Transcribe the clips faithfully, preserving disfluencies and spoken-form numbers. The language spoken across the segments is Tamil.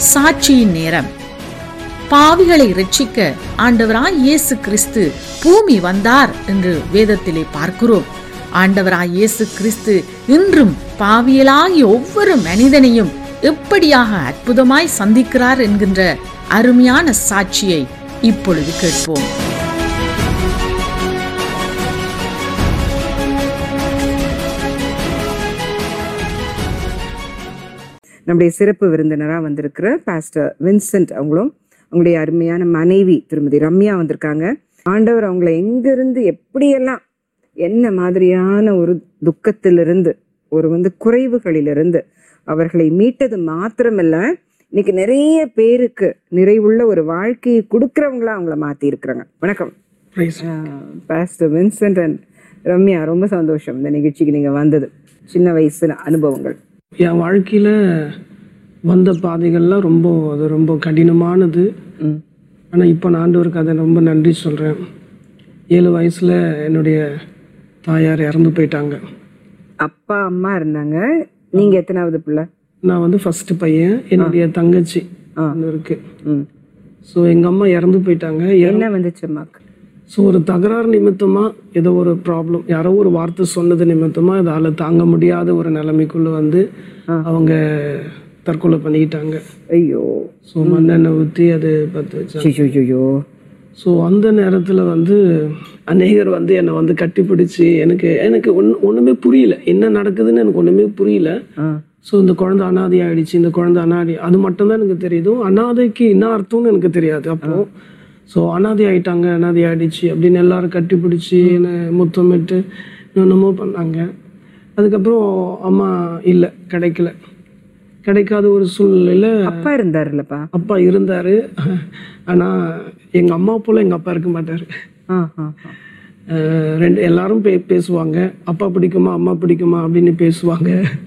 சாட்சியின் நேரம். பாவிகளை இரட்சிக்க ஆண்டவராய் இயேசு கிறிஸ்து பூமி வந்தார் என்று வேதத்திலே பார்க்கிறோம். ஆண்டவராய் இயேசு கிறிஸ்து இன்றும் பாவியலாகிய ஒவ்வொரு மனிதனையும் எப்படியாக அற்புதமாய் சந்திக்கிறார் என்கின்ற அருமையான சாட்சியை இப்பொழுது கேட்போம். நம்முடைய சிறப்பு விருந்தினராக வந்திருக்கிற பாஸ்டர் வின்சென்ட் அவங்களும் அவங்களுடைய அருமையான மனைவி திருமதி ரம்யா வந்திருக்காங்க. ஆண்டவர் அவங்களை எங்கிருந்து எப்படியெல்லாம் என்ன மாதிரியான ஒரு துக்கத்திலிருந்து ஒரு வந்து குறைவுகளிலிருந்து அவர்களை மீட்டது மாத்திரமல்ல, இன்னைக்கு நிறைய பேருக்கு நிறைவுள்ள ஒரு வாழ்க்கையை கொடுக்கறவங்களா அவங்கள மாத்தி இருக்கிறாங்க. வணக்கம் பாஸ்டர் வின்சென்ட் அண்ட் ரம்யா, ரொம்ப சந்தோஷம் இந்த நிகழ்ச்சிக்கு நீங்க வந்தது. சின்ன வயசுல அனுபவங்கள். என் வாழ்க்கையில் வந்த பாதைகள்லாம் ரொம்ப அது ரொம்ப கடினமானது. ஆனால் இப்போ நான் ஆண்டவருக்கு அதை ரொம்ப நன்றி சொல்கிறேன். ஏழு வயசில் என்னுடைய தாயார் இறந்து போயிட்டாங்க. அப்பா அம்மா இருந்தாங்க. நீங்கள் எத்தனாவது பிள்ளை? நான் வந்து ஃபஸ்ட்டு பையன். என்னுடைய தங்கச்சி இருக்கு. ஸோ எங்கள் அம்மா இறந்து போயிட்டாங்க. என்ன வந்துச்சு அம்மாக்கு? ஸோ ஒரு தகராறு நிமித்தமாக ஏதோ ஒரு ப்ராப்ளம், யாரோ ஒரு வார்த்தை சொன்னது நிமித்தமாக அதால் தாங்க முடியாத ஒரு நிலைமைக்குள்ளே வந்து அவங்க தற்கொலை பண்ணிக்கிட்டாங்க. ஐயோ. ஸோ மண்ணெண்ணெய் ஊற்றி அது பற்ற வச்சாங்க. ஐயோ. ஸோ அந்த நேரத்தில் வந்து அநேகர் வந்து என்னை வந்து கட்டிப்பிடிச்சு எனக்கு எனக்கு ஒன்று ஒன்றுமே புரியல, என்ன நடக்குதுன்னு எனக்கு ஒன்றுமே புரியல. ஸோ இந்த குழந்தை அனாதை ஆகிடுச்சு, இந்த குழந்தை அனாதை, அது மட்டும்தான் எனக்கு தெரியுது. அனாதைக்கு என்ன அர்த்தம்னு எனக்கு தெரியாது அப்போது. ஸோ அனாதை ஆகிட்டாங்க, அனாதை ஆகிடுச்சு அப்படின்னு எல்லாரும் கட்டிப்பிடிச்சி என்னை முத்தமிட்டு என்னென்னமோ பண்ணாங்க. அதுக்கப்புறம் அம்மா இல்லை, கிடைக்கல. கிடைக்காத ஒரு சூழ்நிலையில் அப்பா இருந்தார் இல்லைப்பா? அப்பா இருந்தார். ஆனால் எங்கள் அம்மா போல் எங்கள் அப்பா இருக்க மாட்டார். ரெண்டு எல்லாரும் பே பேசுவாங்க அப்பா பிடிக்குமா அம்மா பிடிக்குமா அப்படின்னு பேசுவாங்க.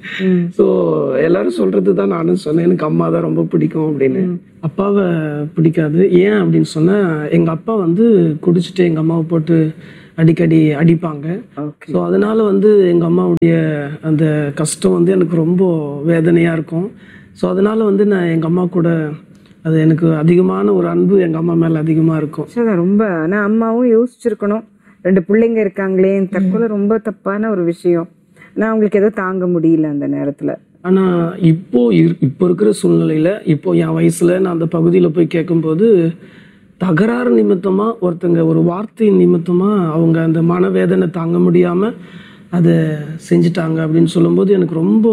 ஸோ எல்லாரும் சொல்கிறது தான் நானும் சொன்னேன், எனக்கு அம்மா தான் ரொம்ப பிடிக்கும் அப்படின்னு. அப்பாவை பிடிக்காது. ஏன் அப்படின்னு சொன்னால், எங்கள் அப்பா வந்து குடிச்சிட்டு எங்கள் அம்மாவை போட்டு அடிக்கடி அடிப்பாங்க. ஸோ அதனால வந்து எங்கள் அம்மாவுடைய அந்த கஷ்டம் வந்து எனக்கு ரொம்ப வேதனையாக இருக்கும். ஸோ அதனால வந்து நான் எங்கள் அம்மா கூட அது எனக்கு அதிகமான ஒரு அன்பு எங்கள் அம்மா மேலே அதிகமாக இருக்கும். ஸோ ரொம்ப. ஆனால் அம்மாவும் யோசிச்சிருக்கணும், ரெண்டு பிள்ளைங்க இருக்காங்களே, தற்கொலை ரொம்ப தப்பான ஒரு விஷயம். நான் அவங்களுக்கு ஏதோ தாங்க முடியல அந்த நேரத்தில். ஆனால் இப்போ இப்போ இருக்கிற சூழ்நிலையில், இப்போ என் வயசில் நான் அந்த பகுதியில் போய் கேட்கும்போது, தகராறு நிமித்தமாக ஒருத்தங்க ஒரு வார்த்தை நிமித்தமாக அவங்க அந்த மனவேதனை தாங்க முடியாமல் அதை செஞ்சிட்டாங்க அப்படின்னு சொல்லும்போது எனக்கு ரொம்ப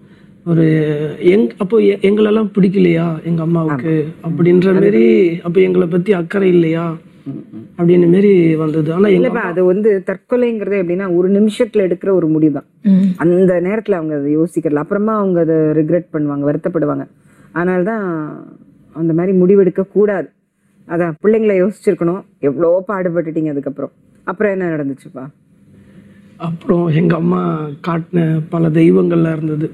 ஒரு எங் அப்போ எங்களெல்லாம் பிடிக்கலையா எங்கள் அம்மாவுக்கு அப்படின்ற மாரி, அப்போ எங்களை பற்றி அக்கறை இல்லையா அப்படின்னு மாரி வந்தது. ஆனா இல்லப்பா, அது வந்து தற்கொலைங்கிறது எப்படின்னா ஒரு நிமிஷத்துல எடுக்கிற ஒரு முடிவுதான். அந்த நேரத்துல அவங்க அதை யோசிக்கிறல, அப்புறமா அவங்க அதை ரிக்ரெட் பண்ணுவாங்க, வருத்தப்படுவாங்க. அதனால்தான் அந்த மாதிரி முடிவெடுக்க கூடாது. அதான் பிள்ளைங்களை யோசிச்சிருக்கணும். எவ்வளோ பாடுபட்டுட்டீங்க. அதுக்கப்புறம் அப்புறம் என்ன நடந்துச்சுப்பா? அப்புறம் எங்க அம்மா காட்டின பல தெய்வங்கள்லாம் இருந்தது.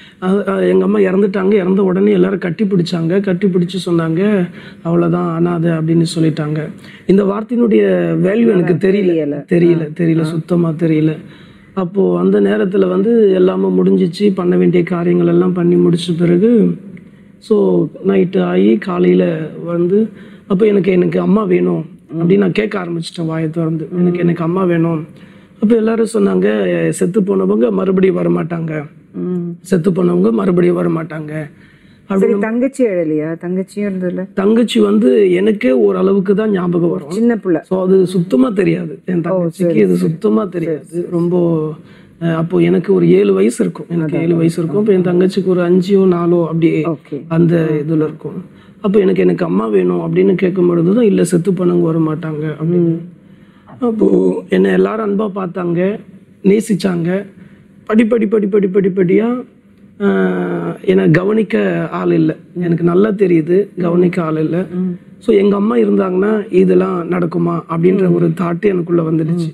எங்கள் அம்மா இறந்துட்டாங்க. இறந்த உடனே எல்லாரும் கட்டி பிடிச்சாங்க. கட்டி பிடிச்சி சொன்னாங்க, அவ்வளோதான் அனாதை அப்படின்னு சொல்லிட்டாங்க. இந்த வார்த்தையினுடைய வேல்யூ எனக்கு தெரியல தெரியல தெரியல சுத்தமாக தெரியல. அப்போது அந்த நேரத்தில் வந்து எல்லாமே முடிஞ்சிச்சு, பண்ண வேண்டிய காரியங்கள் எல்லாம் பண்ணி முடிச்ச பிறகு ஸோ நைட்டு ஆகி காலையில் வந்து அப்போ எனக்கு எனக்கு அம்மா வேணும் அப்படின்னு நான் கேட்க ஆரம்பிச்சிட்டேன் வாயை திறந்து. எனக்கு எனக்கு அம்மா வேணும். அப்போ எல்லாரும் சொன்னாங்க, செத்து போனவங்க மறுபடியும் வரமாட்டாங்க, செத்து போனவங்க மறுபடியும் வரமாட்டாங்க அப்படின்னு. தங்கச்சி எழலையா? தங்கச்சியும் இருந்ததுல? தங்கச்சி வந்து எனக்கே ஓரளவுக்கு தான் ஞாபகம் வரும், சின்ன பிள்ளை. ஸோ அது சுத்தமா தெரியாது என் தங்கச்சிக்கு, இது சுத்தமா தெரியாது. ரொம்ப அப்போ எனக்கு ஒரு ஏழு வயசு இருக்கும், எனக்கு ஏழு வயசு இருக்கும். இப்போ என் தங்கச்சிக்கு ஒரு அஞ்சோ நாலோ அப்படியே அந்த இதுல இருக்கும். அப்போ எனக்கு எனக்கு அம்மா வேணும் அப்படின்னு கேட்கும் பொழுது தான், இல்லை செத்து போனவங்க வர மாட்டாங்க அப்படின்னு. அப்போது என்னை எல்லாரும் அன்பாக பார்த்தாங்க, நேசிச்சாங்க. படிப்படி படி படி படிப்படியாக என்னை கவனிக்க ஆள் இல்லை. எனக்கு நல்லா தெரியுது கவனிக்க ஆள் இல்லை. ஸோ எங்கள் அம்மா இருந்தாங்கன்னா இதெல்லாம் நடக்குமா அப்படின்ற ஒரு தாட்டு எனக்குள்ளே வந்துடுச்சு.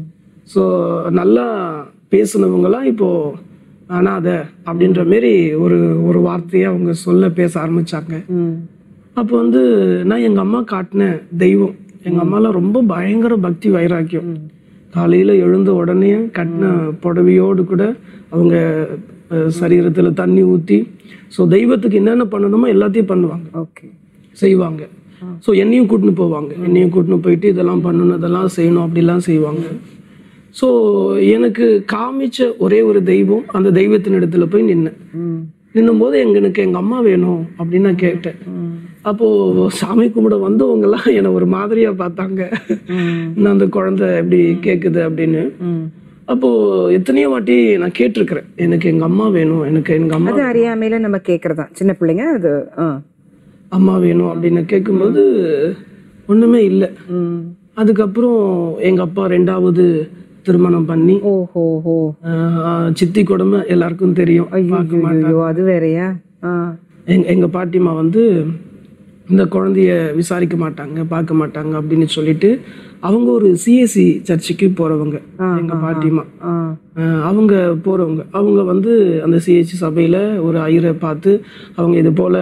ஸோ நல்லா பேசுனவங்களாம் இப்போது அனாதை அப்படின்ற மாரி ஒரு ஒரு வார்த்தையை அவங்க சொல்ல பேச ஆரம்பித்தாங்க. அப்போ வந்து நான் எங்கள் அம்மா காட்டின தெய்வம், எங்கள் அம்மாலாம் ரொம்ப பயங்கர பக்தி வைராக்கியம். காலையில் எழுந்த உடனே கட்டின புடவையோடு கூட அவங்க சரீரத்துல தண்ணி ஊற்றி, ஸோ தெய்வத்துக்கு என்னென்ன பண்ணணுமோ எல்லாத்தையும் பண்ணுவாங்க, ஓகே செய்வாங்க. ஸோ என்னையும் கூட்டின்னு போவாங்க, என்னையும் கூட்டின்னு போயிட்டு இதெல்லாம் பண்ணணும், இதெல்லாம் செய்யணும் அப்படிலாம் செய்வாங்க. ஸோ எனக்கு காமிச்ச ஒரே ஒரு தெய்வம், அந்த தெய்வத்தின் இடத்துல போய் நின்னேன். நின்னும் போது எங்களுக்கு எங்க அம்மா வேணும் அப்படின்னு நான் கேட்டேன். அப்போ சாமி கும்பிட வந்தவங்க எல்லாம் என்னை ஒரு மாதிரியா பார்த்தாங்க, நான் அந்த குழந்தை எப்படி கேக்குது அப்படின்னு. அப்போ எத்தனையோ வாட்டி நான் கேட்டிருக்கிறேன், எனக்கு எங்க அம்மா வேணும், எனக்கு எங்க அம்மா அறியாமையில நம்ம கேக்குறதா, சின்ன பிள்ளைங்க அது அம்மா வேணும் அப்படின்னு கேட்கும்போது ஒண்ணுமே இல்லை. அதுக்கப்புறம் எங்க அப்பா ரெண்டாவது திருமணம் பண்ணி, சித்தி கொடுமை எல்லாருக்கும் தெரியும், அது வேறையா. எங்க எங்க பாட்டிமா வந்து இந்த குழந்தைய விசாரிக்க மாட்டாங்க, பார்க்க மாட்டாங்க அப்படின்னு சொல்லிட்டு அவங்க ஒரு சிஎஸ்சி சர்ச்சுக்கு போறவங்க. எங்க பாட்டிமா அவங்க போறவங்க, அவங்க வந்து அந்த சிஎஸ்சி சபையில ஒரு ஐயரை பார்த்து அவங்க இது போல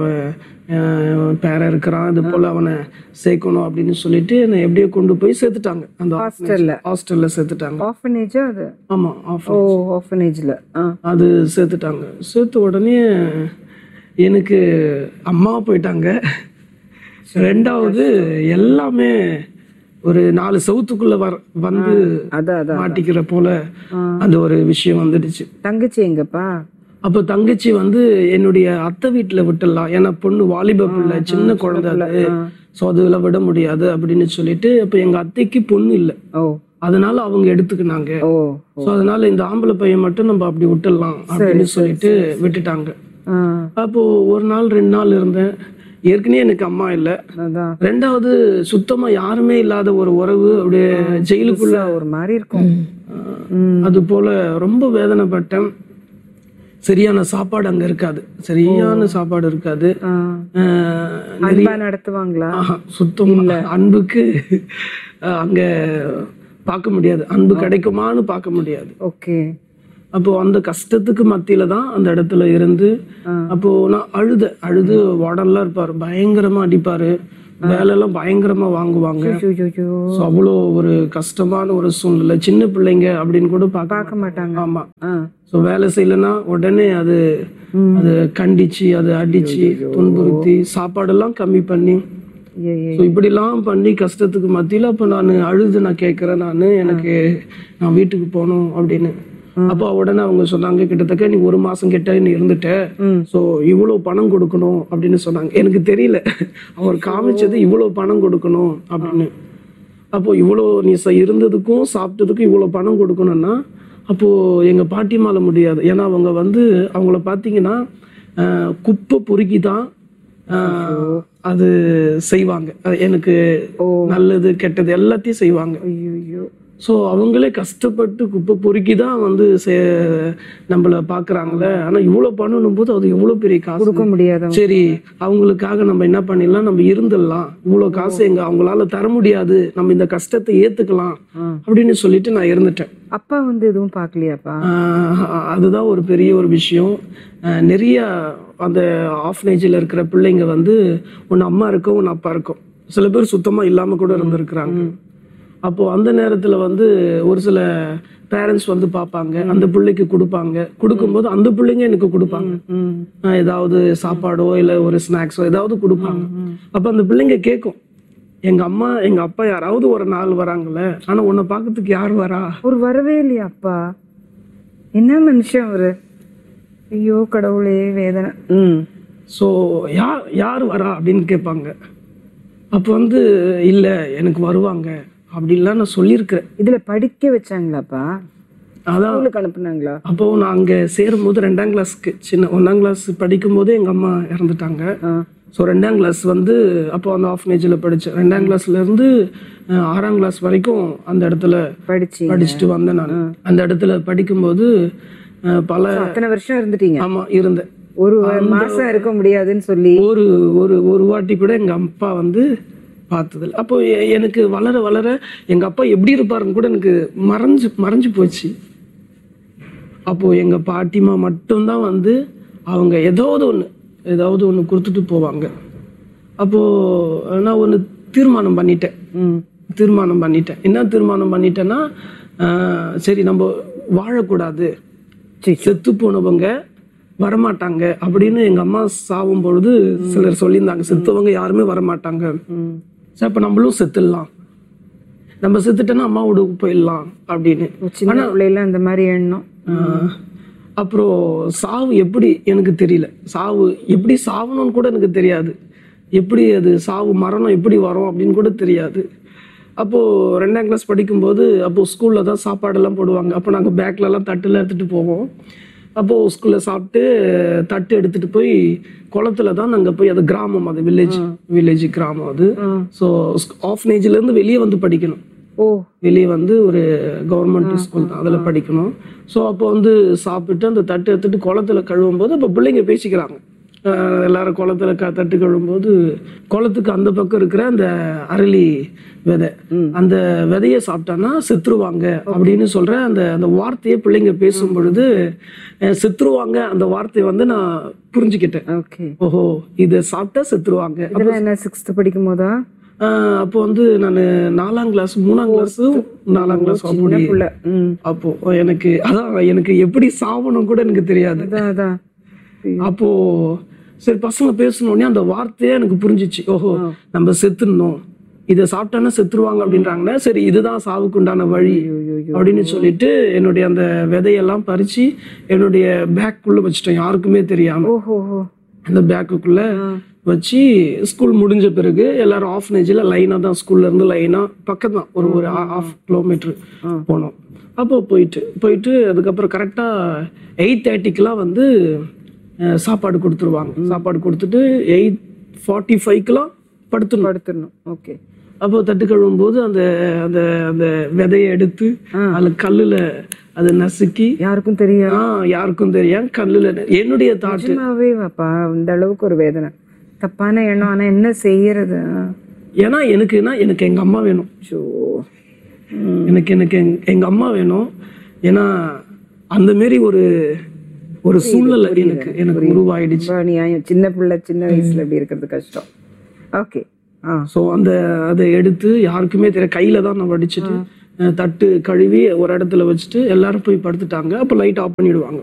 பேர இருக்கிறான், இது போல அவனை சேர்க்கணும் அப்படின்னு சொல்லிட்டு என்னை எப்படியோ கொண்டு போய் சேர்த்துட்டாங்க அந்த ஹாஸ்டல்ல ஹாஸ்டல்ல சேர்த்துட்டாங்க. ஆர்ஃபனேஜா அது? ஆமா, ஆர்ஃபனேஜ்ல அது சேர்த்துட்டாங்க. சேர்த்த உடனே எனக்கு அம்மா போயிட்டாங்க. ரெண்டாவது எல்லாமே ஒரு நாலு சவுத்துக்குள்ள வர வந்து மாட்டிக்கிற போல அந்த ஒரு விஷயம் வந்துடுச்சு. தங்கச்சி எங்கப்பா? அப்போ தங்கச்சி வந்து என்னுடைய அத்தை வீட்டுல விட்டுடலாம், ஏன்னா பொண்ணு வாலிப பிள்ளை, சின்ன குழந்தை, அது ஸோ அதுல விட முடியாது அப்படின்னு சொல்லிட்டு, அப்போ எங்க அத்தைக்கு பொண்ணு இல்லை, அதனால அவங்க எடுத்துக்கினாங்க. ஸோ அதனால இந்த ஆம்பளை பையன் மட்டும் நம்ம அப்படி விட்டுடலாம் அப்படின்னு சொல்லிட்டு விட்டுட்டாங்க. அப்போ ஒரு நாள் ரெண்டு நாள் இருந்தேன். ஏற்கனவே எனக்கு அம்மா இல்லை, ரெண்டாவது சுத்தமா யாருமே இல்லாத ஒரு உறவு, அப்படியே ஜெயிலுக்குள்ள ஒரு மாதிரி இருக்கும். அது போல ரொம்ப வேதனைப்பட்டேன். சரியான சாப்பாடு அங்க இருக்காது, சரியான சாப்பாடு இருக்காது. நடத்துவாங்களா? சுத்தம் இல்ல, அன்புக்கு அங்க பார்க்க முடியாது, அன்பு கிடைக்குமான்னு பார்க்க முடியாது. ஓகே. அப்போ அந்த கஷ்டத்துக்கு மத்தியில தான் அந்த இடத்துல இருந்து, அப்போ நான் அழுத அழுது வார்டன்லாம் இருப்பாரு, பயங்கரமா அடிப்பாரு, வேலை எல்லாம் பயங்கரமா வாங்குவாங்க. அவ்வளோ ஒரு கஷ்டமான ஒரு சூழ்நிலை. சின்ன பிள்ளைங்க அப்படின்னு கூட பார்க்க மாட்டாங்க. ஆமா. ஸோ வேலை செய்யலன்னா உடனே அது அது கண்டிச்சு, அது அடிச்சு துன்புறுத்தி சாப்பாடெல்லாம் கம்மி பண்ணி, ஸோ இப்படிலாம் பண்ணி கஷ்டத்துக்கு மத்தியில அப்போ நான் அழுது நான் கேட்குறேன், நான் எனக்கு நான் வீட்டுக்கு போகணும் அப்படின்னு. அப்போ உடனே அவங்க சொன்னாங்க, கிட்டத்தட்ட நீ ஒரு மாசம் கிட்ட நீ இருந்துட்ட, சோ இவ்வளவு பணம் கொடுக்கணும் அப்படின்னு சொன்னாங்க. எனக்கு தெரியல அவர் காமிச்சது இவ்வளவு பணம் கொடுக்கணும் அப்படின்னு. அப்போ இவ்வளவு நீ இருந்ததுக்கும் சாப்பிட்டதுக்கும் இவ்வளவு பணம் கொடுக்கணும்னா அப்போ எங்க பாட்டிமால முடியாது. ஏன்னா அவங்க வந்து அவங்கள பாத்தீங்கன்னா குப்பை பொறுக்கி தான் அது செய்வாங்க, எனக்கு நல்லது கெட்டது எல்லாத்தையும் செய்வாங்க. ஸோ அவங்களே கஷ்டப்பட்டு குப்பை பொறுக்கி தான் வந்து நம்மளை பார்க்குறாங்களே. ஆனால் இவ்வளோ பண்ணணும் போது அது எவ்வளோ பெரிய காசு கொடுக்க முடியாது. சரி, அவங்களுக்காக நம்ம என்ன பண்ணிடலாம், நம்ம இருந்துடலாம், இவ்வளோ காசு எங்க அவங்களால தர முடியாது, நம்ம இந்த கஷ்டத்தை ஏற்றுக்கலாம் அப்படின்னு சொல்லிட்டு நான் இருந்துட்டேன். அப்பா வந்து எதுவும் பார்க்கலையாப்பா? அதுதான் ஒரு பெரிய ஒரு விஷயம். நிறைய அந்த ஆஃப்னேஜில் இருக்கிற பிள்ளைங்க வந்து ஒன்று அம்மா இருக்கும், ஒன்று அப்பா இருக்கும், சில பேர் சுத்தமாக இல்லாமல் கூட இருந்திருக்கிறாங்க. அப்போ அந்த நேரத்துல வந்து ஒரு சில பேரண்ட்ஸ் வந்து பார்ப்பாங்க, அந்த பிள்ளைக்கு கொடுப்பாங்க. கொடுக்கும்போது அந்த பிள்ளைங்க எனக்கு கொடுப்பாங்க, ஏதாவது சாப்பாடோ இல்லை ஒரு ஸ்நாக்ஸோ ஏதாவது கொடுப்பாங்க. அப்போ அந்த பிள்ளைங்க கேட்கும், எங்க அம்மா எங்க அப்பா யாராவது ஒரு நாள் வராங்கல்ல, ஆனா உன்னை பார்க்கறதுக்கு யார் வரா? ஒரு வரவே இல்லையா அப்பா? என்ன மனுஷன் அவரு, ஐயோ கடவுளே வேதனை. ம் ஸோ யார் யார் வரா அப்படின்னு கேட்பாங்க. அப்போ வந்து இல்லை எனக்கு வருவாங்க அப்படின்லாம் நான் சொல்லியிருக்கிறேன். இதுல படிக்க வச்சாங்களாப்பா? அதான் அனுப்புனாங்களா? அப்போ நான் அங்க சேரும் போது ரெண்டாம் கிளாஸ்க்கு சின்ன ஒன்னாம் கிளாஸ் படிக்கும் போதே எங்க அம்மா இறந்துட்டாங்க. ஸோ ரெண்டாம் கிளாஸ் வந்து அப்போ அந்த ஆஃப்னேஜில் படித்தேன். ரெண்டாம் கிளாஸ்ல இருந்து ஆறாம் கிளாஸ் வரைக்கும் அந்த இடத்துல படிச்சு படிச்சுட்டு வந்தேன் நான். அந்த இடத்துல படிக்கும்போது பல அத்தனை வருஷம் இருந்துட்டீங்க? ஆமா இருந்தேன். ஒரு மாசம் இருக்க முடியாதுன்னு சொல்லி ஒரு ஒரு ஒரு வாட்டி கூட எங்க அப்பா வந்து பார்த்ததில்ல. அப்போ எனக்கு வளர வளர எங்க அப்பா எப்படி இருப்பாருன்னு கூட எனக்கு மறைஞ்சு மறைஞ்சு போச்சு. அப்போ எங்க பாட்டிமா மட்டும்தான் வந்து அவங்க ஏதாவது ஒன்று ஏதாவது ஒன்று கொடுத்துட்டு போவாங்க. அப்போ நான் ஒன்று தீர்மானம் பண்ணிட்டேன் தீர்மானம் பண்ணிட்டேன் என்ன தீர்மானம் பண்ணிட்டேன்னா, சரி நம்ம வாழக்கூடாது, செத்து போனவங்க வரமாட்டாங்க அப்படின்னு எங்க அம்மா சாவும் பொழுது சிலர் சொல்லியிருந்தாங்க, செத்தவங்க யாருமே வரமாட்டாங்க, அப்ப நம்மளும் செத்துடலாம், நம்ம செத்துட்டோன்னா அம்மாவோட போயிடலாம் அப்படின்னு. சின்ன பிள்ளைல அந்த மாதிரி எண்ணம். அப்புறம் சாவு எப்படி எனக்கு தெரியல, சாவு எப்படி சாவணும்னு கூட எனக்கு தெரியாது, எப்படி அது சாவு மரணம் எப்படி வரும் அப்படின்னு கூட தெரியாது. அப்போது ரெண்டாம் கிளாஸ் படிக்கும்போது அப்போது ஸ்கூலில் தான் சாப்பாடெல்லாம் போடுவாங்க. அப்போ நாங்கள் பேக்லலாம் தட்டுலாம் எடுத்துகிட்டு போவோம். அப்போது ஸ்கூலில் சாப்பிட்டு தட்டு எடுத்துகிட்டு போய் குளத்துல தான் நாங்கள் போய், அது கிராமம், அது வில்லேஜ் வில்லேஜ் கிராமம் அது. ஸோ ஆஃப்னேஜ்லேருந்து வெளியே வந்து படிக்கணும். ஓ வெளியே வந்து ஒரு கவர்மெண்ட் ஸ்கூல் தான், அதில் படிக்கணும். ஸோ அப்போ வந்து சாப்பிட்டு அந்த தட்டு எடுத்துட்டு குளத்துல கழுவும் போது அப்போ பிள்ளைங்க பேசிக்கிறாங்க, எல்லாரும் குளத்துல க தட்டு கழுவும்போது குளத்துக்கு அந்த பக்கம் இருக்கிற அந்த அரளி விதை, அந்த விதையை சாப்பிட்டான்னா செத்துருவாங்க அப்படின்னு சொல்ற அந்த அந்த வார்த்தையை பிள்ளைங்க பேசும் பொழுது செத்துருவாங்க அந்த வார்த்தையை வந்து நான் புரிஞ்சுக்கிட்டேன். ஓஹோ, இதை சாப்பிட்டா செத்துருவாங்க. என்ன சிக்ஸ்த் படிக்கும் போதா? அப்போ வந்து நான் நாலாம் கிளாஸ் மூணாம் கிளாஸ் நாலாம் கிளாஸ் அப்போ எனக்கு அதான் எனக்கு எப்படி சாவணும் கூட எனக்கு தெரியாது. அப்போ சரி பசங்க பேசணுன்னே அந்த வார்த்தையே எனக்கு புரிஞ்சிச்சு, ஓஹோ நம்ம செத்துடணும், இதை சாப்பிட்டானா செத்துருவாங்க அப்படின்றாங்கன்னா சரி இதுதான் சாவுக்கு உண்டான வழி அப்படின்னு சொல்லிட்டு என்னுடைய அந்த விதையெல்லாம் பறிச்சு என்னுடைய பேக்குள்ள வச்சுட்டேன், யாருக்குமே தெரியாம. அந்த பேக்குக்குள்ள வச்சு ஸ்கூல் முடிஞ்ச பிறகு எல்லாரும் ஆஃப்னேஜில் லைனாக தான், ஸ்கூல்ல இருந்து லைனாக பக்கம் தான், ஒரு ஒரு ஹாஃப் கிலோமீட்டர் போனோம். அப்போ போயிட்டு போயிட்டு அதுக்கப்புறம் கரெக்டாக எயிட் தேர்ட்டிக்கெலாம் வந்து சாப்பாடு கொடுத்துருவாங்க. சாப்பாடு கொடுத்துட்டு எயிட் ஃபார்ட்டி ஃபைவ்க்கெலாம் படுத்துணும் படுத்துடணும் ஓகே. அப்போ தட்டு கழுவும் போது அந்த அந்த அந்த விதையை எடுத்து அதில் கல்லில் அதை நசுக்கி, யாருக்கும் தெரியும் யாருக்கும் தெரியும் கல்லுல என்னுடைய தாட்டுவே வாப்பா இந்த அளவுக்கு ஒரு வேதனை, தப்பான எண்ணம். ஆனா என்ன செய்யறது? ஏன்னா எனக்குன்னா எனக்கு எங்க அம்மா வேணும், எனக்கு எனக்கு எங்க அம்மா வேணும். ஏன்னா அந்த மாரி ஒரு ஒரு சூழ்நிலை எனக்கு எனக்கு உருவாயிடுச்சு. சின்ன பிள்ளை சின்ன வயசுல இப்படி இருக்கிறது கஷ்டம். ஓகே. ஸோ அந்த அதை எடுத்து யாருக்குமே தெரிய கையில தான் நான் வடிச்சிட்டு தட்டு கழுவி ஒரு இடத்துல வச்சுட்டு எல்லாரும் போய் படுத்துட்டாங்க. அப்போ லைட் ஆஃப் பண்ணிடுவாங்க.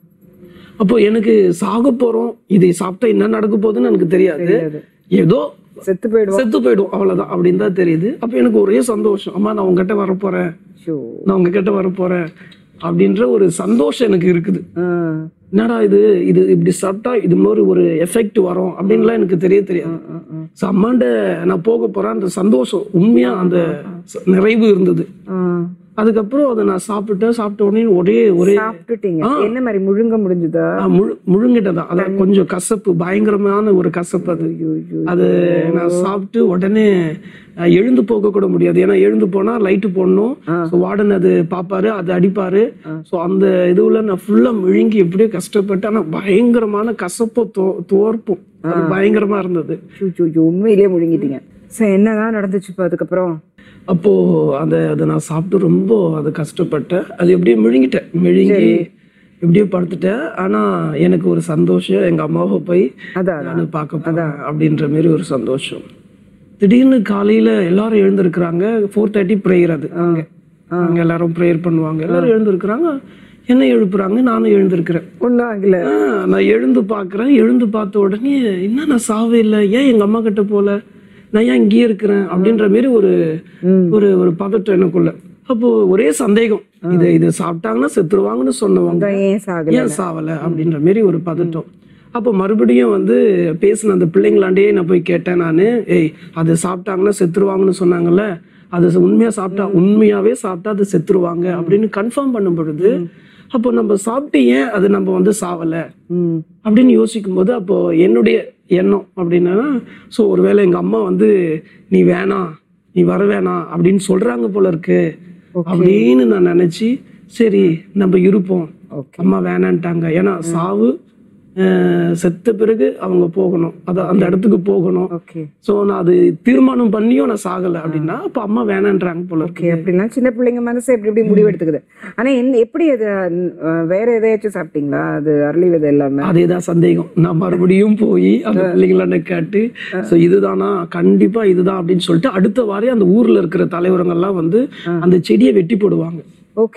அப்போ எனக்கு சாக போறோம், இதை சாப்பிட்டா என்ன நடக்க போகுதுன்னு எனக்கு தெரியாது, ஏதோ செத்து போயிடும் செத்து போயிடும் அவ்வளவுதான் அப்படின்னு தான் தெரியுது. அப்போ எனக்கு ஒரே சந்தோஷம், அம்மா நான் உங்ககிட்ட வரப்போறேன், நான் உங்ககிட்ட வரப்போறேன் அப்படின்ற ஒரு சந்தோஷம் எனக்கு இருக்குது. என்னடா இது இது இப்படி சாப்பிட்டா இது மாதிரி ஒரு எஃபெக்ட் வரும் அப்படின்லாம் எனக்கு தெரிய தெரியாது. ஸோ அம்மாண்ட நான் போக போறேன் அந்த சந்தோஷம் உண்மையா அந்த நிறைவு இருந்தது. அதுக்கப்புறம் அதை நான் சாப்பிட்டேன். சாப்பிட்ட உடனே ஒரே ஒரே என்ன மாதிரி முழுங்க முடிஞ்சதா? முழு முழுங்கிட்டதான். அதான் கொஞ்சம் கசப்பு, பயங்கரமான ஒரு கசப்பு அது. அது நான் சாப்பிட்டு உடனே எழுந்து போக கூட முடியாது, ஏன்னா எழுந்து போனா லைட்டு போடணும், வார்டன் அது பாப்பாரு, அது அடிப்பாரு. ஸோ அந்த இதுல நான் ஃபுல்லா முழுங்கி எப்படியோ கஷ்டப்பட்டு, ஆனா பயங்கரமான கசப்போ தோ தோற்பும் பயங்கரமா இருந்தது. உண்மையிலேயே முழுங்கிட்டீங்க. என்னதான் நடந்துச்சு அதுக்கப்புறம்? அப்போ அதை அதை நான் சாப்பிட்டு ரொம்ப அதை கஷ்டப்பட்டேன். அது எப்படியோ முழுங்கிட்டேன், முழுங்கி எப்படியோ படுத்துட்டேன். ஆனா எனக்கு ஒரு சந்தோஷம், எங்க அம்மாவை போய் நான் பார்க்க போறேன் அப்படின்ற மாதிரி ஒரு சந்தோஷம். திடீர்னு காலையில எல்லாரும் எழுந்திருக்கிறாங்க. ஃபோர் தேர்ட்டி ப்ரேயர், அது அங்க அங்க எல்லாரும் ப்ரேயர் பண்ணுவாங்க. எல்லாரும் எழுந்திருக்கிறாங்க, என்ன எழுப்புறாங்க, நானும் எழுந்திருக்கிறேன். ஒன்றும் ஆகல. நான் எழுந்து பார்க்குறேன். எழுந்து பார்த்த உடனே என்ன நான் சாவே இல்லை, ஏன் எங்க அம்மா கிட்ட போல, நான் ஏன் இங்கேயே இருக்கிறேன் அப்படின்ற மாதிரி ஒரு ஒரு ஒரு பதட்டம் எனக்குள்ள. அப்போ ஒரே சந்தேகம், இது இது சாப்பிட்டாங்கன்னா செத்துருவாங்கன்னு சொன்னவங்க ஏன் சாவல அப்படின்ற மாதிரி ஒரு பதட்டம். அப்போ மறுபடியும் வந்து பேசின அந்த பிள்ளைங்களாண்டே நான் போய் கேட்டேன். நான் ஏய் அது சாப்பிட்டாங்கன்னா செத்துருவாங்கன்னு சொன்னாங்கல்ல, அது உண்மையா சாப்பிட்டா உண்மையாவே சாப்பிட்டா அது செத்துருவாங்க அப்படின்னு கன்ஃபார்ம் பண்ணும் பொழுது, அப்போ நம்ம சாப்பிட்டு ஏன் அது நம்ம வந்து சாவல அப்படின்னு யோசிக்கும் போது, அப்போ என்னுடைய எண்ணம் அப்படின்னா, ஸோ ஒருவேளை எங்க அம்மா வந்து நீ வேணாம், நீ வர வேணாம் அப்படின்னு சொல்றாங்க போல இருக்கு அப்படின்னு நான் நினைச்சு, சரி நம்ம இருப்போம், அம்மா வேணான்ட்டாங்க. ஏன்னா சாவு செத்த பிறகு அவங்க போகணும், அத அந்த இடத்துக்கு போகணும். சோ நான் அது தீர்மானம் பண்ணியும் நான் சாகல அப்படின்னா அப்ப அம்மா வேணான்றாங்க போல இருக்கு. அப்படின்னா சின்ன பிள்ளைங்க மனசு எப்படி எப்படி முடிவு எடுத்துக்குது. ஆனா என்ன எப்படி அது வேற எதையாச்சும் சாப்பிட்டீங்களா? அது அரளி விதை எல்லாமே அதேதான் சந்தேகம். நான் மறுபடியும் போய் அந்த பிள்ளைங்கள கேட்டு சோ இதுதானா, கண்டிப்பா இதுதான் அப்படின்னு சொல்லிட்டு அடுத்த வாரம் அந்த ஊர்ல இருக்கிற தலைவருங்கெல்லாம் வந்து அந்த செடியை வெட்டி போடுவாங்க. ஓகே.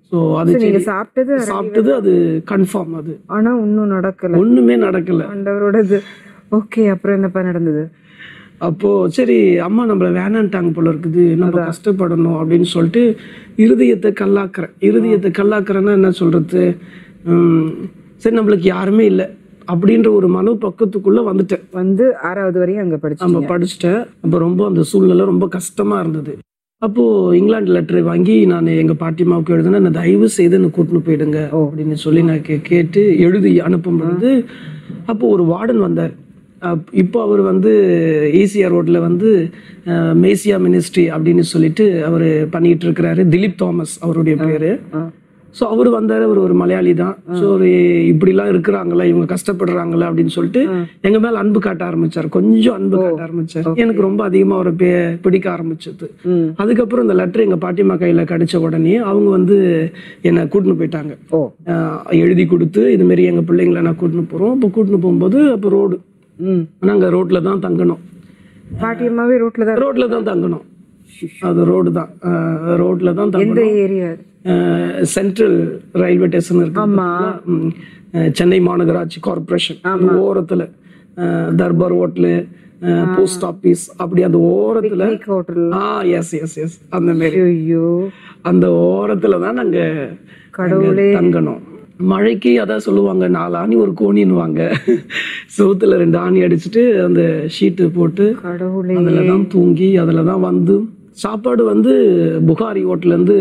ஸோ அது நீங்க செடி சாப்பிட்டது சாப்பிட்டது அது கன்ஃபார்ம். அது ஆனா ஒன்னும் நடக்கல, ஒண்ணுமே நடக்கல. ஆண்டவரோடது. ஓகே, அப்புறம் என்னப்பா நடந்தது? அப்போ சரி அம்மா நம்மள வேணான்ட்டாங்க போல இருக்குது, நம்ம கஷ்டப்படணும் அப்படின்னு சொல்லிட்டு இருதயத்தை கல்லாக்குறேன். இருதயத்தை கல்லாக்குறேன்னா என்ன சொல்றது, உம் சரி நம்மளுக்கு யாருமே இல்லை அப்படின்ற ஒரு மனு பக்கத்துக்குள்ள வந்துட்டேன். வந்து ஆறாவது வரையும் அங்க படிச்சு நம்ம படிச்சுட்டேன். அப்போ ரொம்ப அந்த சூழ்நிலை ரொம்ப கஷ்டமா இருந்தது. அப்போ இங்கிலாந்து லெட்டர் வாங்கி நான் எங்க பாட்டிமாவுக்கு எழுதுனா, நான் தயவு செய்து என்ன கூட்டின்னு போயிடுங்க அப்படின்னு சொல்லி நான் கே கேட்டு எழுதி அனுப்பும் பொழுது அப்போ ஒரு வார்டன் வந்தார். இப்போ அவர் வந்து ஈசிஆர் ரோட்ல வந்து மேசியா மினிஸ்ட்ரி அப்படின்னு சொல்லிட்டு அவர் பண்ணிட்டு இருக்கிறாரு. திலீப் தாமஸ் அவருடைய பேரு. ஸோ அவர் வந்தார். அவர் ஒரு மலையாளி தான். ஸோ ஒரு இப்படிலாம் இருக்கிறாங்களா, இவங்க கஷ்டப்படுறாங்களா அப்படின்னு சொல்லிட்டு எங்க மேல அன்பு காட்ட ஆரம்பிச்சார். கொஞ்சம் அன்பு காட்ட ஆரம்பிச்சார். எனக்கு ரொம்ப அதிகமா அவரை பே பிடிக்க ஆரம்பிச்சது. அதுக்கப்புறம் இந்த லெட்டர் எங்க பாட்டிமா கையில கிடைச்ச உடனே அவங்க வந்து என்னை கூட்டின்னு போயிட்டாங்க. எழுதி கொடுத்து இது மாதிரி எங்க பிள்ளைங்களை நான் கூட்டின்னு போறோம். இப்போ கூட்டின்னு போகும்போது அப்போ ரோடு நாங்க ரோட்ல தான் தங்கணும். பாட்டியம்மாவே ரோட்ல தான் ரோட்ல தான் தங்கணும். அது ரோடு தான், ரோட்ல தான் தங்கணும். ஏரியா சென்ட்ரல் ரயில்வே ஸ்டேஷன் இருக்கு, சென்னை மாநகராட்சி கார்பரேஷன் ஓரத்துல தர்பார் ஹோட்டலு, போஸ்ட் ஆபீஸ், அப்படி அந்த ஓரத்துல ஆ எஸ் எஸ் எஸ் அந்த மாதிரி அந்த ஓரத்துல தான் நாங்க தங்கணும். மழைக்கு அதான் சொல்லுவாங்க, நாலு ஆணி ஒரு கோணின்னுவாங்க. சவுத்துல ரெண்டு ஆணி அடிச்சுட்டு அந்த ஷீட்டு போட்டு அதுல தான் தூங்கி அதுல தான் வந்து சாப்பாடு வந்து புகாரி ஹோட்டல்ல இருந்து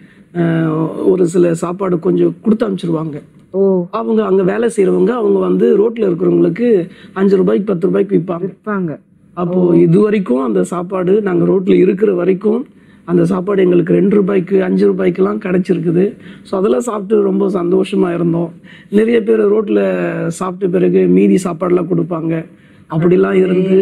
ஒரு சில சாப்பாடு கொஞ்சம் கொடுத்து அனுப்பிச்சிருவாங்க. அவங்க அங்க வேலை செய்யறவங்க அவங்க வந்து ரோட்ல இருக்கிறவங்களுக்கு அஞ்சு ரூபாய்க்கு பத்து ரூபாய்க்கு விற்பாங்க. அப்போ இது வரைக்கும் அந்த சாப்பாடு நாங்க ரோட்ல இருக்கிற வரைக்கும் அந்த சாப்பாடு எங்களுக்கு ரெண்டு ரூபாய்க்கு அஞ்சு ரூபாய்க்குலாம் கிடைச்சிருக்குது. ஸோ அதெல்லாம் சாப்பிட்டு ரொம்ப சந்தோஷமா இருந்தோம். நிறைய பேர் ரோட்ல சாப்பிட்ட பிறகு மீதி சாப்பாடுலாம் கொடுப்பாங்க. அப்படிலாம் இருந்து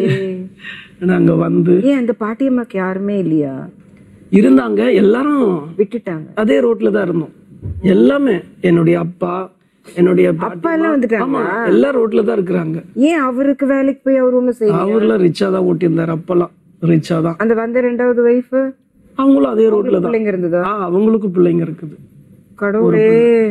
நாங்க வந்து அந்த பாட்டியம்மாக்கு யாருமே இல்லையா? இருந்தாங்க, எல்லாரும் விட்டுட்டாங்க. அதே ரோட்ல தான் இருந்தோம் எல்லாமே. என்னுடைய அப்பா என்னுடைய அப்பா எல்லாம் வந்துட்டாங்க. எல்லாம் ரோட்ல தான் இருக்கிறாங்க. ஏன் அவருக்கு வேலைக்கு போய் அவர் ஒண்ணு செய்யல? அவர்லாம் ரிச்சா தான் ஓட்டியிருந்தாரு. அப்பெல்லாம் ரிச்சா தான். அந்த வந்த ரெண்டாவது வைஃப் அவங்களும் அதே ரோட்ல தான். பிள்ளைங்க இருந்ததா? அவங்களுக்கு பிள்ளைங்க இருக்குது. கடவுளே,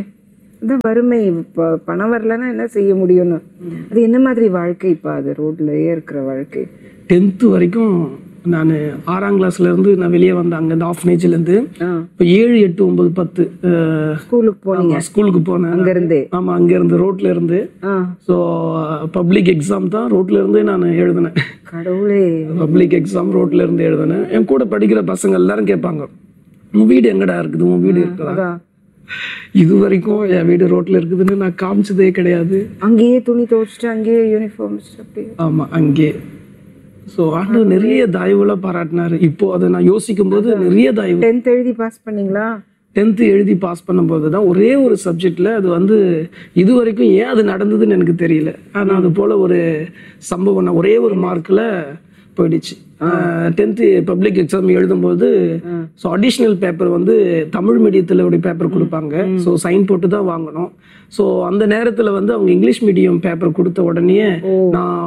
இந்த வறுமை பணம் வரலன்னா என்ன செய்ய முடியும்னு. அது என்ன மாதிரி வாழ்க்கை இப்ப அது ரோட்லயே இருக்கிற வாழ்க்கை? டென்த்து வரைக்கும் நான் ஆறாம் கிளாஸ்ல இருந்து நான் வெளியே வந்தேன் அங்க இந்த ஆஃப்னேஜ்ல இருந்து. இப்போ ஏழு எட்டு ஒன்பது பத்து ஸ்கூலுக்கு போனீங்க? ஸ்கூலுக்கு போனேன் அங்க இருந்து. ஆமா, அங்க இருந்து ரோட்ல இருந்து. ஸோ பப்ளிக் எக்ஸாம் தான் ரோட்ல இருந்து நான் எழுதினேன். கடவுளே, பப்ளிக் எக்ஸாம் ரோட்ல இருந்து எழுதினேன். என் கூட படிக்கிற பசங்க எல்லாரும் கேட்பாங்க, உன் வீடு எங்கடா இருக்குது, உன் வீடு இருக்குதா? இது வரைக்கும் என் வீடு ரோட்ல இருக்குதுன்னு நான் காமிச்சதே கிடையாது. அங்கேயே துணி துவைச்சிட்டு அங்கேயே யூனிஃபார்ம். ஆமா, அங்கே. ஸோ ஆண்டவர் நிறைய தயவுலாம் பாராட்டினாரு. இப்போ அதை நான் யோசிக்கும் போது நிறைய தயவு. டென்த் எழுதி பாஸ் பண்ணீங்களா? டென்த்து எழுதி பாஸ் பண்ணும்போது தான் ஒரே ஒரு சப்ஜெக்ட்ல அது வந்து இது வரைக்கும் ஏன் அது நடந்ததுன்னு எனக்கு தெரியல. ஆனால் அது போல ஒரு சம்பவம் ஒரே ஒரு மார்க்ல போயிடுச்சு. டென்த்து பப்ளிக் எக்ஸாம் எழுதும்போது ஸோ அடிஷ்னல் பேப்பர் வந்து தமிழ் மீடியத்தில் ஒரு பேப்பர் கொடுப்பாங்க. ஸோ சைன் போட்டு தான் வாங்கணும். ஸோ அந்த நேரத்தில் வந்து அவங்க இங்கிலீஷ் மீடியம் பேப்பர் கொடுத்த உடனே நான்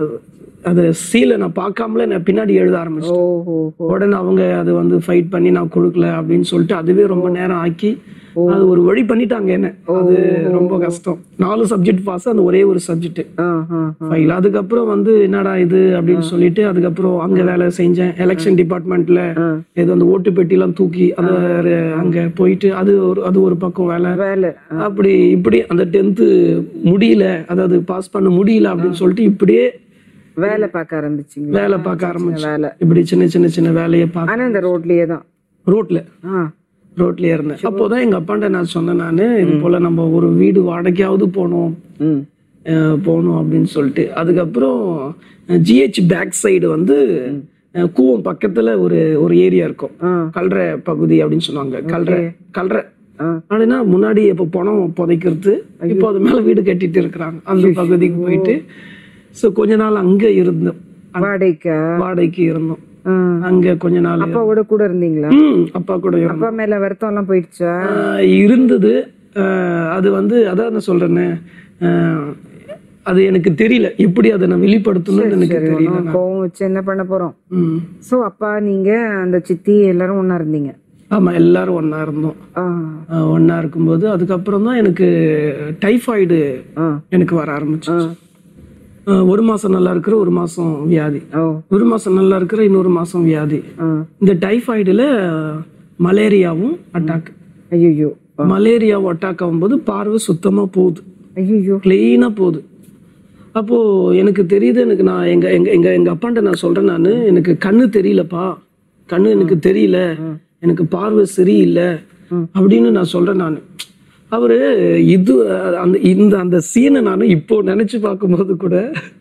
அது சீலை நான் பார்க்காமலே நான் பின்னாடி எழுத ஆரம்பிச்சேன். உடனே அவங்க அது வந்து ஃபைட் பண்ணி நான் கொடுக்கல அப்படின்னு சொல்லிட்டு அதுவே ரொம்ப நேரம் ஆக்கி அது ஒரு வழி பண்ணிட்டாங்க என்ன. அது ரொம்ப கஷ்டம். நாலு சப்ஜெக்ட் பாஸ், அந்த ஒரே ஒரு சப்ஜெக்ட் ஃபைல். அதுக்கப்புறம் வந்து என்னடா இது அப்படின்னு சொல்லிட்டு அதுக்கப்புறம் அங்க வேலை செஞ்சேன். எலெக்ஷன் டிபார்ட்மெண்ட்ல ஏதோ அந்த ஓட்டு பெட்டி எல்லாம் தூக்கி அந்த அங்க போயிட்டு அது ஒரு அது ஒரு பக்கம் வேலை வேலை அப்படி இப்படி அந்த டென்த்து முடியல, அதாவது பாஸ் பண்ண முடியல அப்படின்னு சொல்லிட்டு இப்படியே வேலை பார்க்க ஆரம்பிச்சிங்க? வேலை பார்க்க ஆரம்பிச்சு வேலை இப்படி சின்ன சின்ன சின்ன வேலையை பார்க்க. இந்த ரோட்லயே தான் ரோட்ல ரோட்லயே இருந்தேன். அப்போதான் எங்க அப்பாண்ட நான் சொன்னேன், நானு இது போல நம்ம ஒரு வீடு வாடகையாவது போனோம் போகணும் அப்படின்னு சொல்லிட்டு. அதுக்கப்புறம் ஜிஹெச் பேக் சைடு வந்து கூவம் பக்கத்துல ஒரு ஒரு ஏரியா இருக்கும், கல்ற பகுதி அப்படின்னு சொன்னாங்க. கல்ற கல்ற அப்படின்னா முன்னாடி இப்ப பணம் புதைக்கிறது, இப்போ அது மேல வீடு கட்டிட்டு இருக்கிறாங்க. அந்த பகுதிக்கு போயிட்டு ஸோ கொஞ்ச நாள் அங்க இருந்தோம். வாடகைக்கு வாடகைக்கு இருந்தோம் அங்க கொஞ்ச நாள். அப்பாவோட கூட இருந்தீங்களா? அப்பா கூட. அப்பா மேல வருத்தம் எல்லாம் போயிடுச்சா? இருந்தது. அது வந்து அதான் நான் சொல்றேன்னு, அது எனக்கு தெரியல எப்படி அதை நான் வெளிப்படுத்தணும்னு எனக்கு தெரியல. கோவம் வச்சு என்ன பண்ண போறோம்? சோ அப்பா நீங்க அந்த சித்தி எல்லாரும் ஒண்ணா இருந்தீங்க? ஆமா, எல்லாரும் ஒண்ணா இருந்தோம். ஒண்ணா இருக்கும்போது அதுக்கப்புறம் தான் எனக்கு டைஃபாய்டு எனக்கு வர ஆரம்பிச்சு. ஒரு மாசம் நல்லா இருக்கிற, ஒரு மாசம் வியாதி, ஒரு மாசம் நல்லா இருக்கிற, இன்னொரு மாசம் வியாதி. இந்த டைஃபாய்டுல மலேரியாவும் அட்டாக். ஐயோ, மலேரியாவும் அட்டாக் ஆகும்போது பார்வை சுத்தமா போகுது, ஐயோ, கிளீனா போகுது. அப்போ எனக்கு தெரியுது, எனக்கு நான் எங்க எங்க எங்க எங்க அப்பாண்ட நான் சொல்றேன், நான் எனக்கு கண்ணு தெரியலப்பா, கண்ணு எனக்கு தெரியல, எனக்கு பார்வை சரியில்லை அப்படின்னு நான் சொல்றேன் நான். அவரு இது அந்த இந்த அந்த சீனை நான் இப்போ நினைச்சு பார்க்கும்போது கூட,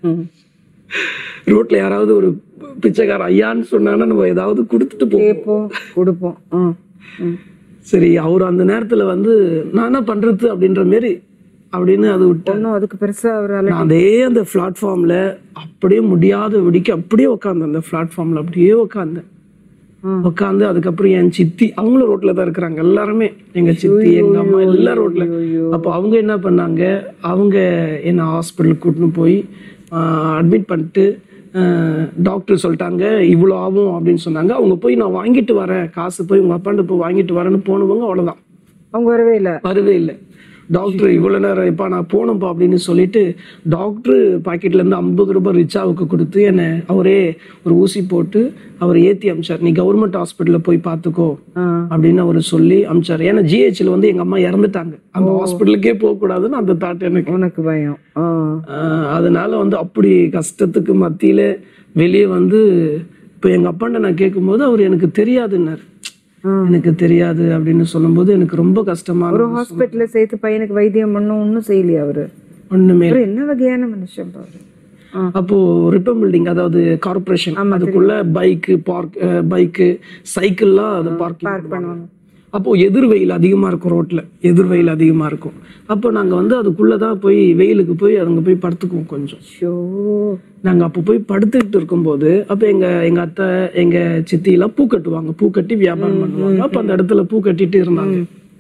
ரோட்ல யாராவது ஒரு பிச்சைக்கார ஐயான்னு சொன்னாங்கன்னா நம்ம ஏதாவது கொடுத்துட்டு போவோம், கொடுப்போம். சரி, அவர் அந்த நேரத்துல வந்து நான் என்ன பண்றது அப்படின்ற மாரி அப்படின்னு அது விட்டோம். அதுக்கு பெருசா அவரால் அதே அந்த பிளாட்ஃபார்ம்ல அப்படியே முடியாத வெடிக்க அப்படியே உட்காந்து அந்த பிளாட்ஃபார்ம்ல அப்படியே உட்காந்தேன் உட்காந்து அதுக்கப்புறம் என் சித்தி அவங்களும் ரோட்ல தான் இருக்கிறாங்க, எல்லாருமே எங்க சித்தி எங்க அம்மா எல்லாம் ரோட்ல. அப்போ அவங்க என்ன பண்ணாங்க, அவங்க என்ன ஹாஸ்பிட்டலுக்கு கூட்டின்னு போய் அட்மிட் பண்ணிட்டு டாக்டர் சொல்லிட்டாங்க இவ்வளோ ஆகும் அப்படின்னு சொன்னாங்க. அவங்க போய் நான் வாங்கிட்டு வரேன் காசு, போய் உங்க அப்பாண்ட போய் வாங்கிட்டு வரேன்னு போனவங்க அவ்வளோதான், அவங்க வரவே இல்லை வரவே இல்லை. டாக்டர் இவ்வளோ நேரம் இப்போ நான் போனப்பா அப்படின்னு சொல்லிட்டு டாக்டர் பாக்கெட்ல இருந்து ஐம்பது ரூபாய் ரிச்சாவுக்கு கொடுத்து என்னை அவரே ஒரு ஊசி போட்டு அவர் ஏற்றி அமிச்சார். நீ கவர்மெண்ட் ஹாஸ்பிட்டல்ல போய் பார்த்துக்கோ அப்படின்னு அவர் சொல்லி அமிச்சார். ஏன்னா ஜிஹெச்ல வந்து எங்க அம்மா இறந்துட்டாங்க, அந்த ஹாஸ்பிட்டலுக்கே போகக்கூடாதுன்னு அந்த தாட் எனக்கு உனக்கு பயம். அதனால வந்து அப்படி கஷ்டத்துக்கு மத்தியில வெளியே வந்து இப்போ எங்க அப்பாண்ட நான் கேட்கும்போது அவர் எனக்கு தெரியாதுன்னாரு. எனக்கு தெரியாது அப்படின்னு சொல்லும்போது எனக்கு ரொம்ப கஷ்டமா. ஒரு ஹாஸ்பிட்டல்ல சேர்த்து பையனுக்கு வைத்தியம் பண்ணும், ஒன்னும் செய்யலையா அவரு? ஒண்ணுமே. என்ன வகையான மனுஷன் பாரு. அப்போ ரிப்பன் பில்டிங், அதாவது கார்பரேஷன், அதுக்குள்ள பைக்கு பார்க் பைக்கு சைக்கிள்லாம் அதை பார்க் பண்ணுவாங்க. அப்போ எதிர் வெயில் அதிகமா இருக்கும், ரோட்ல எதிர் வெயில் அதிகமா இருக்கும். அப்போ நாங்க வந்து அதுக்குள்ளதான் போய் வெயிலுக்கு போய் அங்க போய் படுத்துக்குவோம் கொஞ்சம். நாங்க அப்போ போய் படுத்துக்கிட்டு இருக்கும்போது அப்ப எங்க எங்க அத்தை எங்க சித்தி எல்லாம் பூ கட்டுவாங்க, பூ கட்டி வியாபாரம் பண்ணுவாங்க. அப்ப அந்த இடத்துல பூ கட்டிட்டு இருந்தாங்க.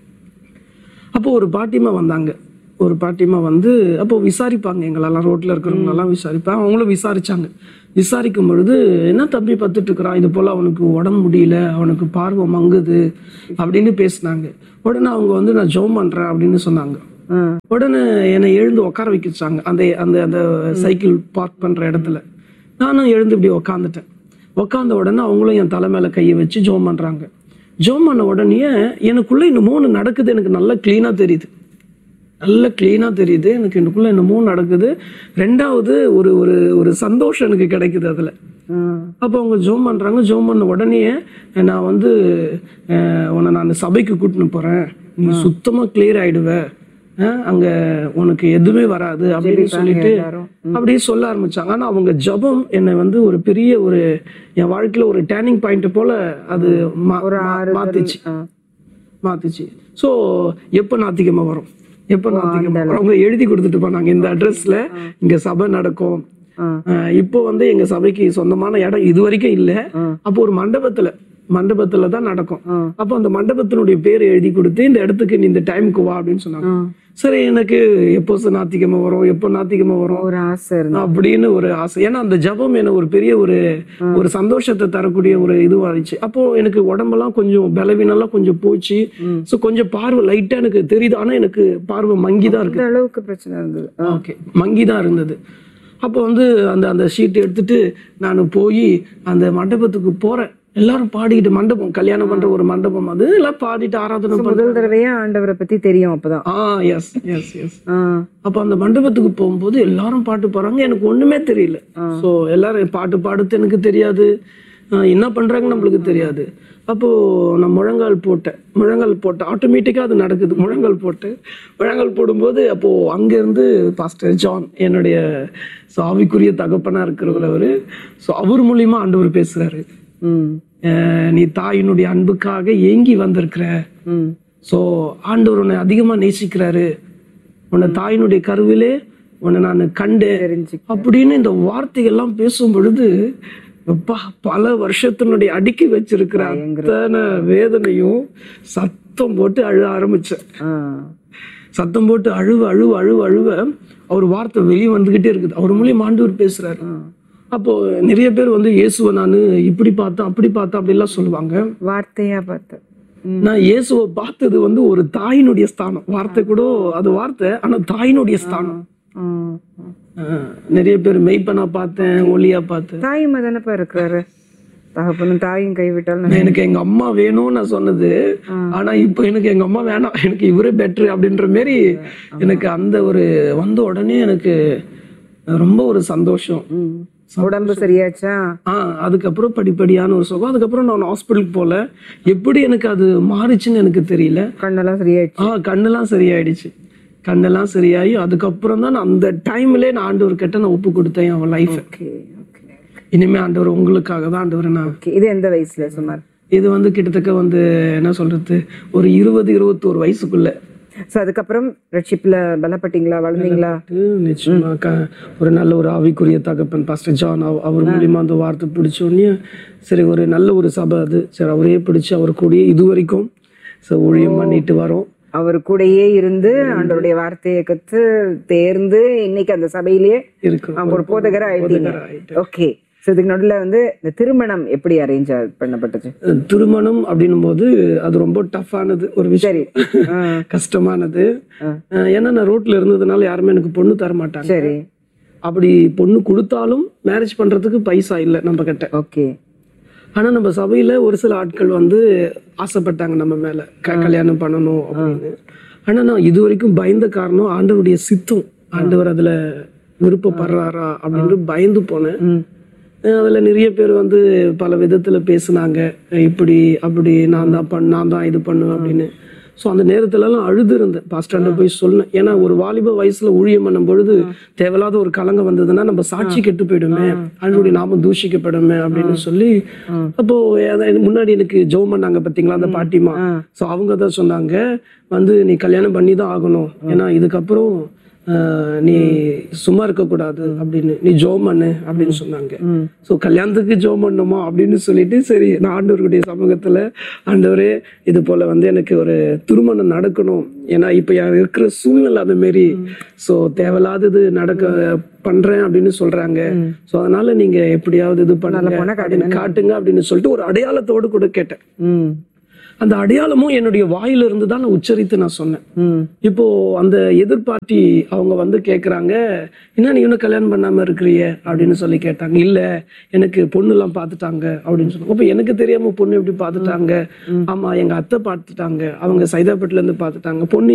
அப்போ ஒரு பாட்டிமா வந்தாங்க, ஒரு பாட்டிமா வந்து அப்போ விசாரிப்பாங்க எங்களெல்லாம், ரோட்ல இருக்கிறவங்க எல்லாம் விசாரிப்பாங்க. அவங்களும் விசாரிச்சாங்க. விசாரிக்கும் பொழுது என்ன தம்பி பத்துட்டு இருக்கிறான், இது போல அவனுக்கு உடம்பு முடியல, அவனுக்கு பார்வை மங்குது அப்படின்னு பேசினாங்க. உடனே அவங்க வந்து நான் ஜெபம் பண்றேன் அப்படின்னு சொன்னாங்க. உடனே என்னை எழுந்து உட்கார வைக்கிச்சாங்க அந்த அந்த அந்த சைக்கிள் பார்க் பண்ற இடத்துல. நானும் எழுந்து இப்படி உக்காந்துட்டேன். உக்காந்த உடனே அவங்களும் என் தலை மேல கையை வச்சு ஜெபம் பண்றாங்க. ஜெபம் பண்ண உடனே எனக்குள்ள இன்னும் மூணு நடக்குது, எனக்கு நல்லா கிளீனா தெரியுது, நல்ல கிளீனா தெரியுது எனக்கு எனக்குள்ள என்னமோ நடக்குது. ரெண்டாவது ஒரு ஒரு ஒரு சந்தோஷம் எனக்கு கிடைக்குது அதுல. அப்போ அவங்க ஜெபம் பண்றாங்க. ஜெபம் பண்ண உடனே நான் வந்து உன்னை நான் சபைக்கு கூட்டின்னு போறேன், நீ சுத்தமா கிளியர் ஆயிடுவ, அங்க உனக்கு எதுவுமே வராது அப்படின்னு சொல்லிட்டு அப்படியே சொல்ல ஆரம்பிச்சாங்க. ஆனா அவங்க ஜெபம் என்னை வந்து ஒரு பெரிய ஒரு என் வாழ்க்கையில ஒரு டேர்னிங் பாயிண்ட் போல அது மாத்திச்சு மாத்திச்சு ஸோ எப்போ நாத்திகமா வரும், எப்ப நாத்திகமா வரும், அவங்க எழுதி கொடுத்துட்டு போனாங்க இந்த அட்ரஸ்ல இங்க சபை நடக்கும். இப்போ வந்து எங்க சபைக்கு சொந்தமான இடம் இது வரைக்கும் இல்ல. அப்போ ஒரு மண்டபத்துல மண்டபத்துல தான் நடக்கும். அப்போ அந்த மண்டபத்தினுடைய பேர் எழுதி கொடுத்து இந்த இடத்துக்கு நீ இந்த டைமுக்கு வா அப்படின்னு சொன்னாங்க. சரி, எனக்கு எப்போ நாத்திகமா வரும், எப்போ நாத்திகமா வரும் ஒரு ஆசை அப்படின்னு ஒரு ஆசை. ஏன்னா அந்த ஜபம் எனக்கு ஒரு பெரிய ஒரு ஒரு சந்தோஷத்தை தரக்கூடிய ஒரு இதுவாச்சு. அப்போ எனக்கு உடம்பெல்லாம் கொஞ்சம் பலவீனெல்லாம் கொஞ்சம் போச்சு. ஸோ கொஞ்சம் பார்வை லைட்டா எனக்கு தெரியுது, ஆனா எனக்கு பார்வை மங்கிதான் இருக்கு, அளவுக்கு பிரச்சனை இருந்தது. ஓகே, மங்கிதான் இருந்தது. அப்போ வந்து அந்த அந்த ஷீட் எடுத்துட்டு நான் போய் அந்த மண்டபத்துக்கு போறேன். எல்லாரும் பாடிக்கிட்டு, மண்டபம் கல்யாணம் பண்ற ஒரு மண்டபம், அது எல்லாம் பாடிட்டு ஆராதனை முதல் தடவையா ஆண்டவரை பத்தி தெரியும் அப்பதான். ஆஹ் எஸ் எஸ் எஸ் அப்ப அந்த மண்டபத்துக்கு போகும்போது எல்லாரும் பாட்டு பாடுறாங்க, எனக்கு ஒண்ணுமே தெரியல. சோ எல்லாரும் பாட்டு பாடுறது எனக்கு தெரியாது, என்ன பண்றாங்க நம்மளுக்கு தெரியாது. அப்போ நான் முழங்கால் போட்டேன் முழங்கால் போட்டேன் ஆட்டோமேட்டிக்கா அது நடக்குது. முழங்கால் போட்டு முழங்கால் போடும்போது அப்போ அங்க இருந்து பாஸ்டர் ஜான், என்னுடைய ஆவிக்குரிய தகப்பனா இருக்கிறவர் அவரு, ஸோ அவர் மூலியமா ஆண்டவர் பேசுறாரு. நீ தாயினுடைய அன்புக்காக ஏங்கி வந்திருக்கிற, சோ ஆண்டவர் உன்னை அதிகமா நேசிக்கிறாரு, உன்னை தாயினுடைய கருவிலே உன்னை நான் கண்டேன் அப்படின்னு இந்த வார்த்தைகள்லாம் பேசும் பொழுது பல வருஷத்தினுடைய அடுக்கி வச்சிருக்கிற அத்தனை வேதனையும் சத்தம் போட்டு அழ ஆரம்பிச்சேன். சத்தம் போட்டு அழுவ அழுவ அழுவ அழுவ அவர் வார்த்தை வெளியே வந்துகிட்டே இருக்குது. அவர் மூலியம் ஆண்டவர் பேசுறாரு. அப்போ நிறைய பேர் வந்து இயேசுவை நான் இப்படி பார்த்தேன் அப்படி பார்த்தேன் அப்படிலாம் சொல்லுவாங்க, வார்த்தையா பார்த்தேன் நான் இயேசுவை பார்த்தது வந்து ஒரு தாயினுடைய ஸ்தானம். வார்த்தை கூட அது வார்த்தை, ஆனா தாயினுடைய ஸ்தானம். நிறைய பேர் மெய்ப்பனா பார்த்தேன், ஒளியா பார்த்தேன். தாயுமா தானப்பா இருக்கிறாரு, தகப்பனும் தாயும் கைவிட்டாலும். எனக்கு எங்க அம்மா வேணும்னு நான் சொன்னது, ஆனா இப்ப எனக்கு எங்க அம்மா வேணாம், எனக்கு இவரே பெட்ரு அப்படின்ற மாதிரி எனக்கு அந்த ஒரு வந்த உடனே எனக்கு ரொம்ப ஒரு சந்தோஷம். உடம்பு சரியாச்சா? ஆஹ் அதுக்கப்புறம் படிப்படியான ஒரு சுகம். அதுக்கப்புறம் நான் ஹாஸ்பிட்டலுக்கு போல, எப்படி எனக்கு அது மாறிச்சுன்னு எனக்கு தெரியல. கண்ணெல்லாம் சரியாயிடுச்சு. ஆஹ் கண்ணெல்லாம் சரியாயிடுச்சு. கண்ணெல்லாம் சரியாயி அதுக்கப்புறம் தான் நான் அந்த டைம்ல நான் ஆண்டவர் கிட்ட நான் ஒப்பு கொடுத்தேன் அவன் லைஃப். இனிமே ஆண்டவர் உங்களுக்காக தான் ஆண்டவர். நான் இது எந்த வயசுல சுமார்? இது வந்து கிட்டத்தட்ட வந்து என்ன சொல்றது, ஒரு இருபது இருபத்தோரு வயசுக்குள்ள. ஸோ அதுக்கப்புறம் ரட்சிப்பில் பலப்பட்டீங்களா, வளர்ந்தீங்களா? நிச்சயமா ஒரு நல்ல ஒரு ஆவிக்குரிய தகப்பன் பாஸ்டர் ஜான், அவர் மூலியமா அந்த வார்த்தை பிடிச்சோடனே சரி ஒரு நல்ல ஒரு சபை அது, சரி அவரே பிடிச்சி அவர் கூடயே இது வரைக்கும் ஊழியம் பண்ணிட்டு வரோம். அவர் கூடயே இருந்து ஆண்டவருடைய வார்த்தையை கற்று தேர்ந்து இன்னைக்கு அந்த சபையிலேயே இருக்கு ஒரு போதகர் ஆயிட்டீங்க. ஓகே. ஸோ இதுக்கு நடுவில் வந்து இந்த திருமணம் எப்படி அரேஞ்ச் பண்ணப்பட்டது? திருமணம் அப்படின்னும் போது அது ரொம்ப டஃப்பானது ஒரு விஷயம், கஷ்டமானது. ஏன்னா நான் ரோட்ல இருந்ததுனால யாருமே எனக்கு பொண்ணு தர மாட்டாங்க. சரி. அப்படி பொண்ணு கொடுத்தாலும் மேரேஜ் பண்றதுக்கு பைசா இல்லை நம்ம கிட்ட. ஓகே. ஆனா நம்ம சபையில ஒரு சில ஆட்கள் வந்து ஆசைப்பட்டாங்க நம்ம மேல கல்யாணம் பண்ணணும் அப்படின்னு. ஆனா நான் இது வரைக்கும் பயந்த காரணம் ஆண்டவருடைய சித்தம், ஆண்டவர் அதுல விருப்பப்படுறாரா அப்படின்னு பயந்து போனேன். அதுல நிறைய பேர் வந்து பல விதத்துல பேசுனாங்க, இப்படி அப்படி நான் தான் பண்ண நான் தான் இது பண்ணுவேன் அப்படின்னு. ஸோ அந்த நேரத்துல எல்லாம் அழுது இருந்தேன், பாஸ்டர்கிட்ட போய் சொன்னேன். ஏன்னா ஒரு வாலிப வயசுல ஊழியம் பண்ணும் பொழுது தேவையில்லாத ஒரு கலங்கம் வந்ததுன்னா நம்ம சாட்சி கெட்டு போயிடுமே, அவனுடைய நாமம் தூஷிக்கப்படுமே அப்படின்னு சொல்லி, அப்போ முன்னாடி எனக்கு ஜெபம் பண்ணாங்க பாத்தீங்களா அந்த பாட்டிமா. ஸோ அவங்க தான் சொன்னாங்க வந்து நீ கல்யாணம் பண்ணி தான் ஆகணும், ஏன்னா இதுக்கப்புறம் நீ சும்மா இருக்கக்கூடாது அப்படின்னு, நீ ஜெபம் பண்ணு அப்படின்னு சொன்னாங்க. ஸோ கல்யாணத்துக்கு ஜெபம் பண்ணணுமா அப்படின்னு சொல்லிட்டு சரி நான் ஆண்டவருடைய சமூகத்துல, ஆண்டவரே இது போல வந்து எனக்கு ஒரு திருமணம் நடக்கணும், ஏன்னா இப்ப இருக்கிற சூழ்நிலை அந்த மாரி, ஸோ தேவையில்லாதது நடக்க பண்றேன் அப்படின்னு சொல்றாங்க. ஸோ அதனால நீங்க எப்படியாவது இது பண்ண காட்டுங்க அப்படின்னு சொல்லிட்டு ஒரு அடையாளத்தோடு கூட கேட்டேன். அந்த அடையாளமும் என்னுடைய வாயில இருந்து தான் நான் உச்சரித்து நான் சொன்னேன். இப்போ அந்த எதிர்பார்ட்டி அவங்க வந்து கேக்குறாங்க, என்ன நீ இன்னும் கல்யாணம் பண்ணாம இருக்கிறிய அப்படின்னு சொல்லி கேட்டாங்க. இல்ல எனக்கு பொண்ணு எல்லாம் பாத்துட்டாங்க அப்படின்னு சொன்னாங்க. அப்ப எனக்கு தெரியாம பொண்ணு எப்படி பாத்துட்டாங்க? ஆமா எங்க அத்தை பாத்துட்டாங்க, அவங்க சைதாப்பேட்ல இருந்து பாத்துட்டாங்க, பொண்ணு